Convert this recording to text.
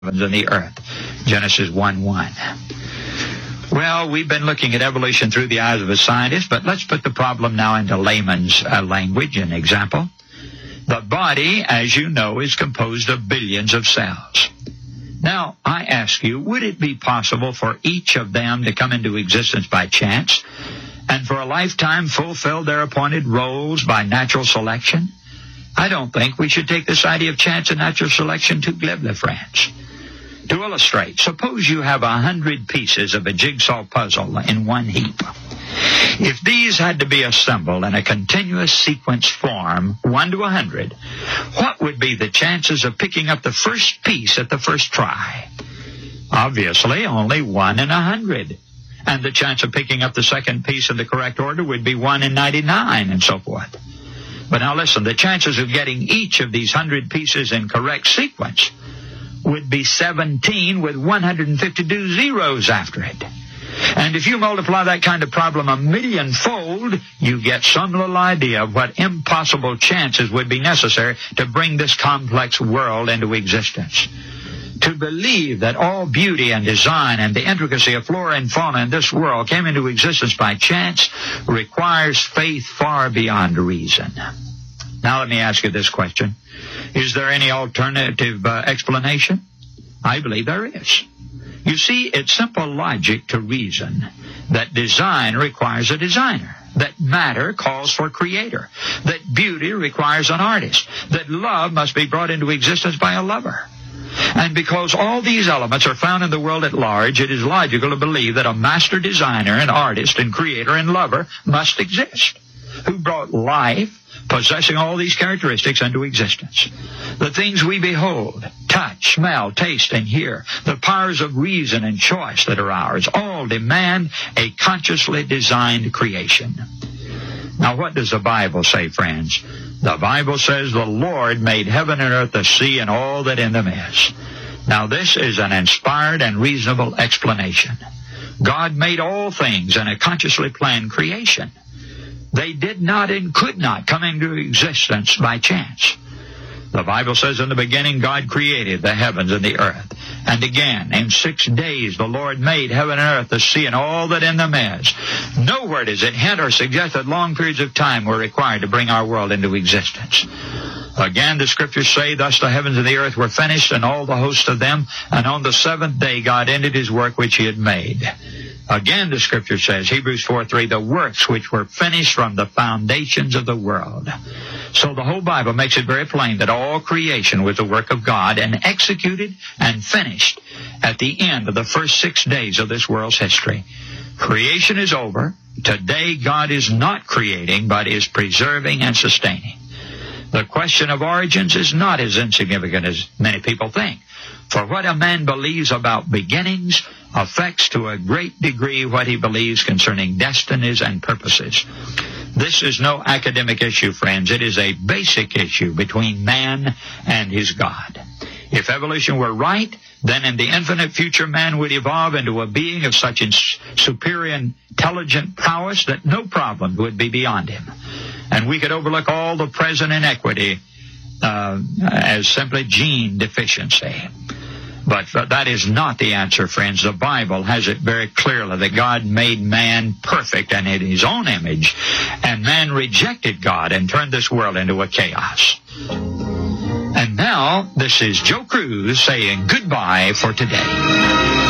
heavens and the earth. Genesis 1:1. Well, we've been looking at evolution through the eyes of a scientist, but let's put the problem now into layman's language. An example. The body, as you know, is composed of billions of cells. Now, I ask you, would it be possible for each of them to come into existence by chance and for a lifetime fulfill their appointed roles by natural selection? I don't think we should take this idea of chance and natural selection too glibly, friends. To illustrate, suppose you have 100 pieces of a jigsaw puzzle in one heap. If these had to be assembled in a continuous sequence form, 1 to 100, what would be the chances of picking up the first piece at the first try? Obviously, only 1 in 100. And the chance of picking up the second piece in the correct order would be 1 in 99, and so forth. But now listen, the chances of getting each of these 100 pieces in correct sequence would be 17 with 152 zeros after it. And if you multiply that kind of problem 1,000,000-fold, you get some little idea of what impossible chances would be necessary to bring this complex world into existence. To believe that all beauty and design and the intricacy of flora and fauna in this world came into existence by chance requires faith far beyond reason. Now let me ask you this question. Is there any alternative explanation? I believe there is. You see, it's simple logic to reason that design requires a designer, that matter calls for a creator, that beauty requires an artist, that love must be brought into existence by a lover. And because all these elements are found in the world at large, it is logical to believe that a master designer, an artist, and creator, and lover must exist, who brought life, possessing all these characteristics into existence. The things we behold, touch, smell, taste, and hear, the powers of reason and choice that are ours, all demand a consciously designed creation. Now, what does the Bible say, friends? The Bible says the Lord made heaven and earth, the sea, and all that in them is. Now, this is an inspired and reasonable explanation. God made all things in a consciously planned creation. They did not and could not come into existence by chance. The Bible says in the beginning God created the heavens and the earth. And again, in 6 days the Lord made heaven and earth, the sea, and all that in them is. Nowhere does it hint or suggest that long periods of time were required to bring our world into existence. Again, the Scriptures say, thus the heavens and the earth were finished, and all the host of them, and on the seventh day God ended his work which he had made. Again, the Scripture says, Hebrews 4:3, the works which were finished from the foundations of the world. So the whole Bible makes it very plain that all creation was the work of God and executed and finished at the end of the first 6 days of this world's history. Creation is over. Today God is not creating, but is preserving and sustaining. The question of origins is not as insignificant as many people think. For what a man believes about beginnings affects to a great degree what he believes concerning destinies and purposes. This is no academic issue, friends. It is a basic issue between man and his God. If evolution were right, then in the infinite future man would evolve into a being of such superior intelligent prowess that no problem would be beyond him. And we could overlook all the present inequity as simply gene deficiency. But that is not the answer, friends. The Bible has it very clearly that God made man perfect and in his own image, and man rejected God and turned this world into a chaos. And now, this is Joe Cruz saying goodbye for today.